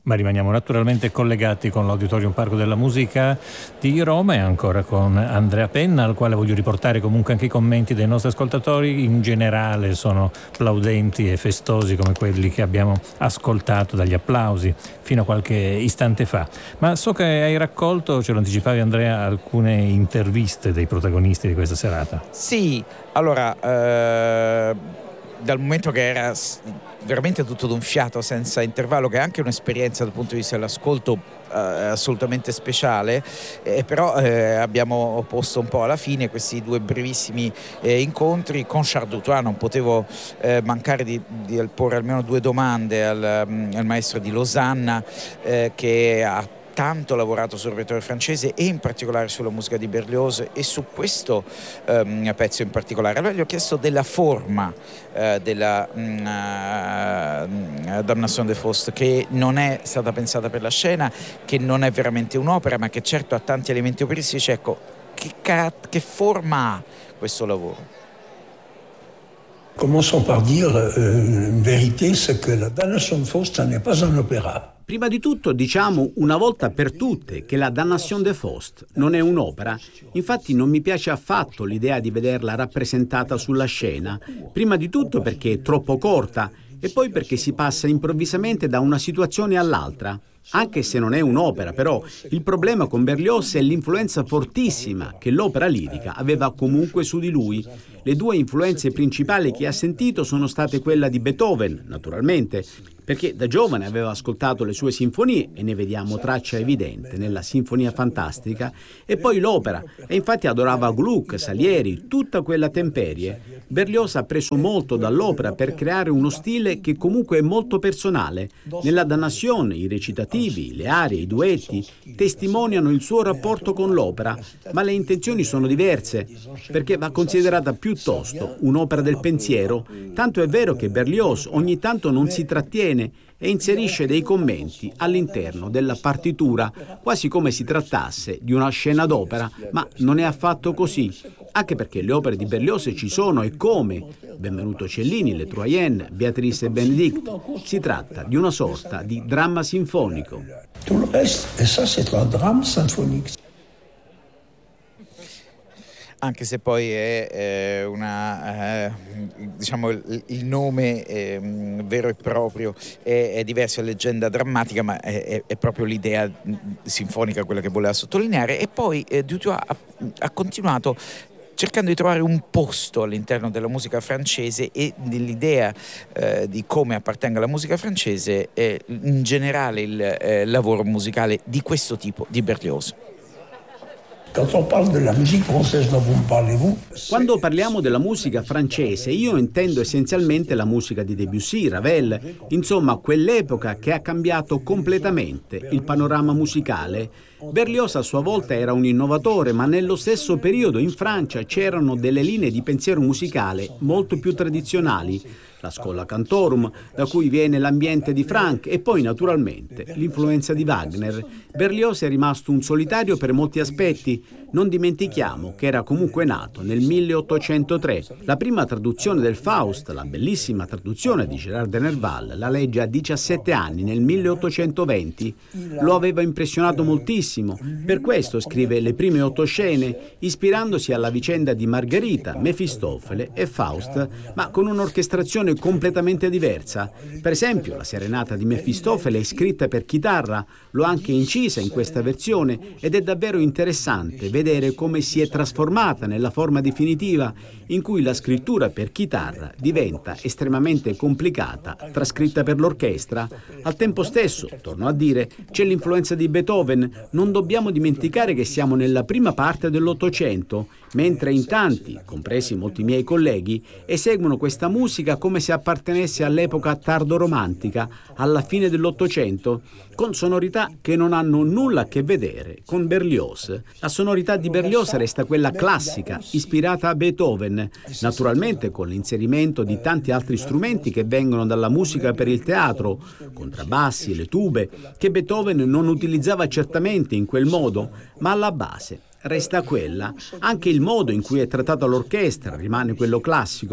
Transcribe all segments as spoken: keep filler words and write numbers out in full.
Ma rimaniamo naturalmente collegati con l'Auditorium Parco della Musica di Roma e ancora con Andrea Penna, al quale voglio riportare comunque anche i commenti dei nostri ascoltatori. In generale sono plaudenti e festosi come quelli che abbiamo ascoltato dagli applausi fino a qualche istante fa. Ma so che hai raccolto, ce lo anticipavi Andrea, alcune interviste dei protagonisti di questa serata. Sì, allora eh, dal momento che era veramente tutto d'un fiato senza intervallo, che è anche un'esperienza dal punto di vista dell'ascolto eh, assolutamente speciale, eh, però eh, abbiamo posto un po' alla fine questi due brevissimi eh, incontri. Con Charles Dutoit non potevo eh, mancare di, di porre almeno due domande al, al maestro di Losanna, eh, che ha tanto lavorato sul repertorio francese e in particolare sulla musica di Berlioz e su questo um, pezzo in particolare. Allora gli ho chiesto della forma uh, della um, uh, Damnation de Faust, che non è stata pensata per la scena, che non è veramente un'opera, ma che certo ha tanti elementi operistici. Ecco, che, car- che forma ha questo lavoro? Commençons par dire euh, une vérité, c'est que la Damnation de Faust n'est pas un opéra. Prima di tutto diciamo una volta per tutte che la Damnation de Faust non è un'opera. Infatti non mi piace affatto l'idea di vederla rappresentata sulla scena, prima di tutto perché è troppo corta e poi perché si passa improvvisamente da una situazione all'altra. Anche se non è un'opera, però, il problema con Berlioz è l'influenza fortissima che l'opera lirica aveva comunque su di lui. Le due influenze principali che ha sentito sono state quella di Beethoven, naturalmente, perché da giovane aveva ascoltato le sue sinfonie e ne vediamo traccia evidente nella Sinfonia Fantastica, e poi l'opera, e infatti adorava Gluck, Salieri, tutta quella temperie. Berlioz ha preso molto dall'opera per creare uno stile che comunque è molto personale. Nella Damnation i recitativi, le arie, i duetti testimoniano il suo rapporto con l'opera, ma le intenzioni sono diverse, perché va considerata piuttosto un'opera del pensiero, tanto è vero che Berlioz ogni tanto non si trattiene e inserisce dei commenti all'interno della partitura, quasi come si trattasse di una scena d'opera, ma non è affatto così, anche perché le opere di Berlioz ci sono e come Benvenuto Cellini, Le Troyenne, Beatrice e Benedicte. Si tratta di una sorta di dramma sinfonico. Tout le reste, et ça c'est un drame symphonique. Anche se poi è eh, una, eh, diciamo il, il nome eh, vero e proprio è, è diverso, è leggenda drammatica, ma è, è proprio l'idea sinfonica quella che voleva sottolineare. E poi eh, Dutoit ha, ha continuato cercando di trovare un posto all'interno della musica francese e nell'idea eh, di come appartenga alla musica francese e in generale il eh, lavoro musicale di questo tipo di Berlioz. Quando parliamo della musica francese, io intendo essenzialmente la musica di Debussy, Ravel, insomma quell'epoca che ha cambiato completamente il panorama musicale. Berlioz a sua volta era un innovatore, ma nello stesso periodo in Francia c'erano delle linee di pensiero musicale molto più tradizionali. La Schola Cantorum, da cui viene l'ambiente di Franck, e poi naturalmente l'influenza di Wagner. Berlioz è rimasto un solitario per molti aspetti. Non dimentichiamo che era comunque nato nel milleottocentotre. La prima traduzione del Faust, la bellissima traduzione di Gérard de Nerval, la legge a diciassette anni nel milleottocentoventi. Lo aveva impressionato moltissimo. Per questo scrive le prime otto scene, ispirandosi alla vicenda di Margherita, Mefistofele e Faust, ma con un'orchestrazione completamente diversa. Per esempio, la serenata di Mefistofele è scritta per chitarra, l'ho anche incisa in questa versione ed è davvero interessante vedere come si è trasformata nella forma definitiva in cui la scrittura per chitarra diventa estremamente complicata, trascritta per l'orchestra. Al tempo stesso, torno a dire, c'è l'influenza di Beethoven. Non dobbiamo dimenticare che siamo nella prima parte dell'Ottocento, mentre in tanti, compresi molti miei colleghi, eseguono questa musica come se appartenesse all'epoca tardo-romantica, alla fine dell'Ottocento, con sonorità che non hanno nulla a che vedere con Berlioz. La sonorità di Berlioz resta quella classica, ispirata a Beethoven, naturalmente con l'inserimento di tanti altri strumenti che vengono dalla musica per il teatro, contrabbassi, le tube, che Beethoven non utilizzava certamente in quel modo, ma alla base resta quella. Anche il modo in cui è trattata l'orchestra rimane quello classico.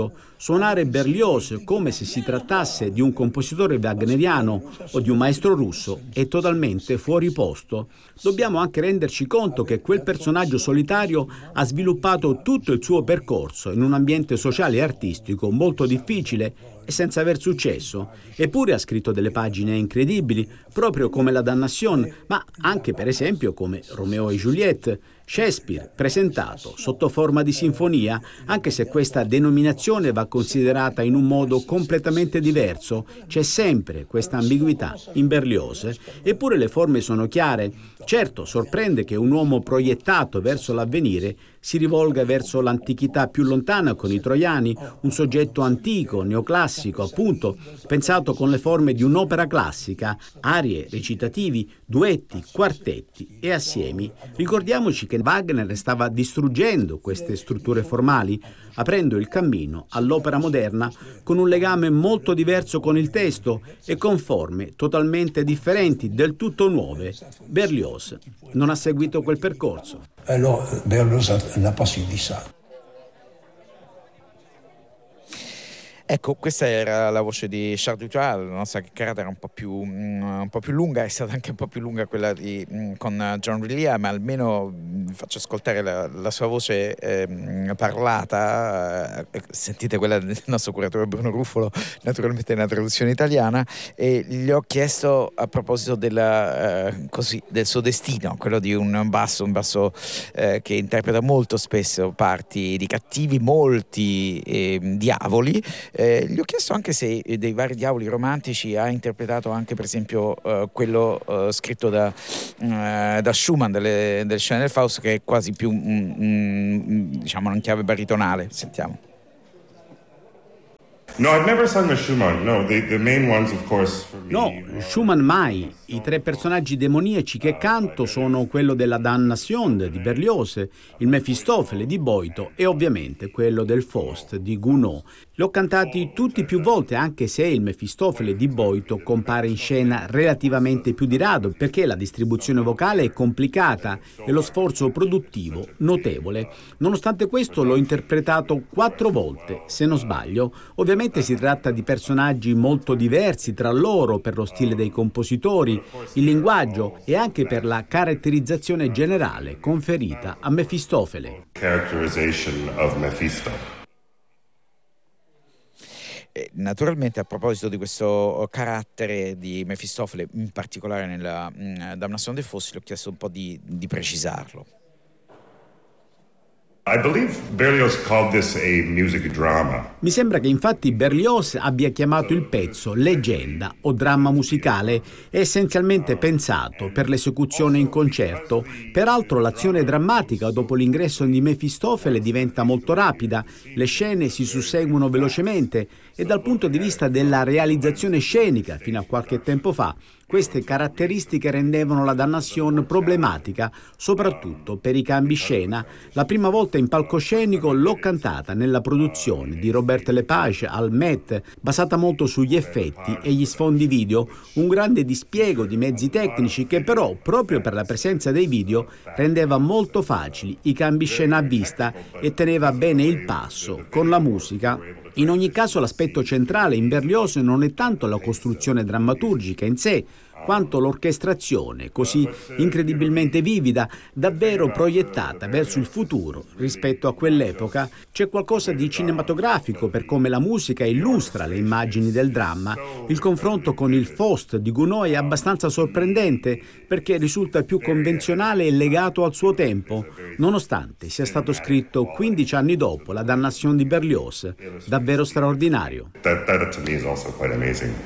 Suonare Berlioz come se si trattasse di un compositore wagneriano o di un maestro russo è totalmente fuori posto. Dobbiamo anche renderci conto che quel personaggio solitario ha sviluppato tutto il suo percorso in un ambiente sociale e artistico molto difficile e senza aver successo. Eppure ha scritto delle pagine incredibili, proprio come La Damnation, ma anche per esempio come Romeo e Juliette, Shakespeare, presentato sotto forma di sinfonia, anche se questa denominazione va considerata in un modo completamente diverso. C'è sempre questa ambiguità in Berlioz, eppure le forme sono chiare. Certo, sorprende che un uomo proiettato verso l'avvenire si rivolga verso l'antichità più lontana con i troiani, un soggetto antico, neoclassico, appunto, pensato con le forme di un'opera classica, arie, recitativi, duetti, quartetti e assiemi. Ricordiamoci che Wagner stava distruggendo queste strutture formali, aprendo il cammino all'opera moderna con un legame molto diverso con il testo e con forme totalmente differenti, del tutto nuove. Berlioz non ha seguito quel percorso. Alors Berlioz n'a pas suivi ça. Ecco, questa era la voce di Charles Dutoit. La nostra chiacchierata era un po' più mm, un po' più lunga, è stata anche un po' più lunga quella di, mm, con John Rillier, ma almeno vi faccio ascoltare la, la sua voce eh, parlata. Eh, sentite quella del nostro curatore Bruno Ruffolo, naturalmente nella traduzione italiana, e gli ho chiesto a proposito della, eh, così, del suo destino, quello di un basso, un basso eh, che interpreta molto spesso parti di cattivi, molti eh, diavoli. Eh, gli ho chiesto anche se eh, dei vari diavoli romantici ha interpretato anche per esempio eh, quello eh, scritto da, eh, da Schumann delle, del Scene del Fausto, che è quasi più mm, mm, diciamo in chiave baritonale. Sentiamo. No, I've never sung the Schumann. No, the, the main ones, of course, for me. No, Schumann mai. I tre personaggi demoniaci che canto sono quello della Damnation di Berlioz, il Mefistofele di Boito e ovviamente quello del Faust di Gounod. Li ho cantati tutti più volte, anche se il Mefistofele di Boito compare in scena relativamente più di rado, perché la distribuzione vocale è complicata e lo sforzo produttivo notevole. Nonostante questo l'ho interpretato quattro volte, se non sbaglio. Ovviamente si tratta di personaggi molto diversi tra loro per lo stile dei compositori, il linguaggio e anche per la caratterizzazione generale conferita a Mefistofele. Characterization of Mephisto. E naturalmente a proposito di questo carattere di Mefistofele, in particolare nella mh, Damnation des Faust, le ho chiesto un po' di, di precisarlo. I believe Berlioz called this a music drama. Mi sembra che infatti Berlioz abbia chiamato il pezzo leggenda o dramma musicale, è essenzialmente pensato per l'esecuzione in concerto. Peraltro l'azione drammatica dopo l'ingresso di Mefistofele diventa molto rapida, le scene si susseguono velocemente e dal punto di vista della realizzazione scenica, fino a qualche tempo fa, queste caratteristiche rendevano la Damnation problematica, soprattutto per i cambi scena. La prima volta in palcoscenico l'ho cantata nella produzione di Robert Lepage al Met, basata molto sugli effetti e gli sfondi video, un grande dispiego di mezzi tecnici che però, proprio per la presenza dei video, rendeva molto facili i cambi scena a vista e teneva bene il passo con la musica. In ogni caso l'aspetto centrale in Berlioz non è tanto la costruzione drammaturgica in sé, quanto l'orchestrazione, così incredibilmente vivida, davvero proiettata verso il futuro rispetto a quell'epoca. C'è qualcosa di cinematografico per come la musica illustra le immagini del dramma. Il confronto con il Faust di Gounod è abbastanza sorprendente perché risulta più convenzionale e legato al suo tempo, nonostante sia stato scritto quindici anni dopo la Damnation di Berlioz. Davvero straordinario. That, that to me is also quite amazing.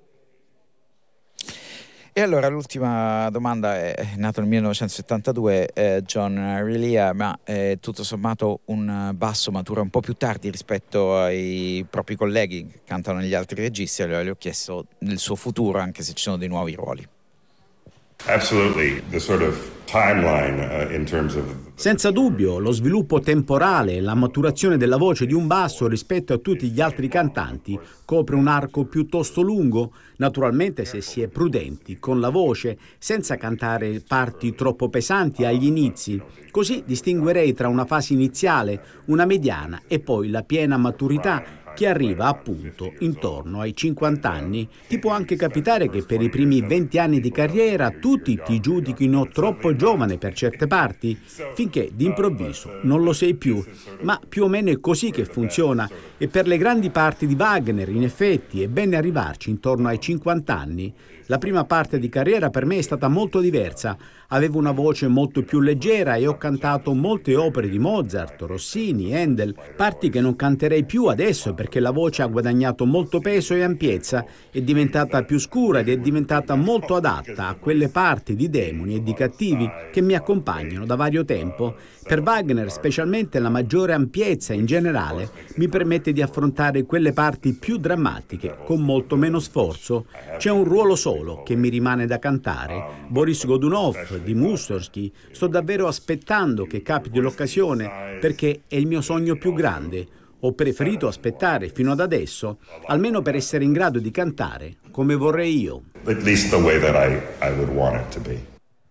E allora l'ultima domanda è nato nel millenovecentosettantadue, eh, John Rillier, ma eh, tutto sommato un basso matura un po' più tardi rispetto ai propri colleghi che cantano negli altri registi. Allora le ho chiesto del suo futuro, anche se ci sono dei nuovi ruoli. Absolutely, the sort of timeline uh, in terms of... Senza dubbio, lo sviluppo temporale e la maturazione della voce di un basso rispetto a tutti gli altri cantanti copre un arco piuttosto lungo, naturalmente se si è prudenti con la voce, senza cantare parti troppo pesanti agli inizi. Così distinguerei tra una fase iniziale, una mediana e poi la piena maturità Chi arriva appunto intorno ai cinquanta anni, ti può anche capitare che per i primi venti anni di carriera tutti ti giudichino troppo giovane per certe parti, finché d'improvviso non lo sei più, ma più o meno è così che funziona, e per le grandi parti di Wagner in effetti è bene arrivarci intorno ai cinquanta anni. La prima parte di carriera per me è stata molto diversa. Avevo una voce molto più leggera e ho cantato molte opere di Mozart, Rossini, Handel, parti che non canterei più adesso perché la voce ha guadagnato molto peso e ampiezza, è diventata più scura ed è diventata molto adatta a quelle parti di demoni e di cattivi che mi accompagnano da vario tempo. Per Wagner, specialmente, la maggiore ampiezza in generale mi permette di affrontare quelle parti più drammatiche con molto meno sforzo. C'è un ruolo solo che mi rimane da cantare, Boris Godunov di Mussorgsky. Sto davvero aspettando che capiti l'occasione perché è il mio sogno più grande. Ho preferito aspettare fino ad adesso, almeno per essere in grado di cantare come vorrei io. At least the way that I, I would want it to be.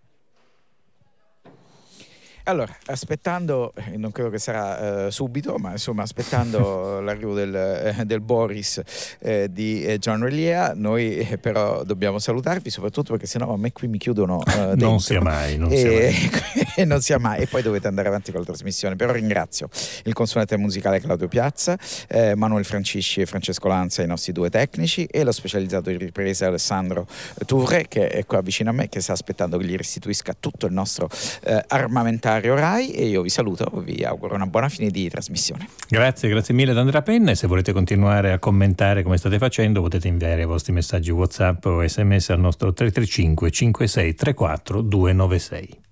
Allora, aspettando, non credo che sarà eh, subito, ma insomma aspettando l'arrivo del, eh, del Boris eh, di eh, John Relea, noi eh, però dobbiamo salutarvi, soprattutto perché sennò a me qui mi chiudono eh, dentro. Non sia mai, non e, sia mai. non sia mai, e poi dovete andare avanti con la trasmissione. Però ringrazio il consulente musicale Claudio Piazza, eh, Manuel Francisci e Francesco Lanza, i nostri due tecnici, e lo specializzato in riprese Alessandro Touré, che è qua vicino a me, che sta aspettando che gli restituisca tutto il nostro eh, armamentario Rai, e io vi saluto, vi auguro una buona fine di trasmissione. Grazie, grazie mille ad Andrea Penna, e se volete continuare a commentare come state facendo potete inviare i vostri messaggi WhatsApp o S M S al nostro tre tre cinque cinque sei tre quattro due nove sei.